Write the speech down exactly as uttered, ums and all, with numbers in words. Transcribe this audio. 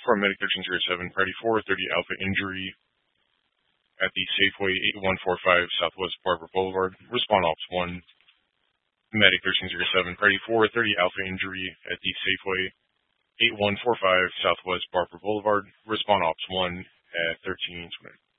From Medic thirteen oh seven, Priority four, thirty Alpha injury at the Safeway eight one four five Southwest Barber Boulevard. Respond Ops one. Medic thirteen oh seven, Priority four, thirty Alpha injury at the Safeway eight one four five Southwest Barber Boulevard. Respond Ops one at thirteen twenty.